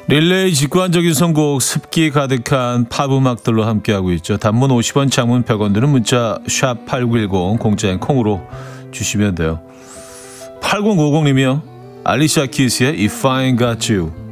릴레이 직관적인 선곡 습기 가득한 팝 음악들로 함께하고 있죠. 단문 50원, 장문 100원 드는 문자 샵 8910 공짜인 콩으로 주시면 돼요. 8050님이요. 알리샤 키스의 If I Ain't Got You.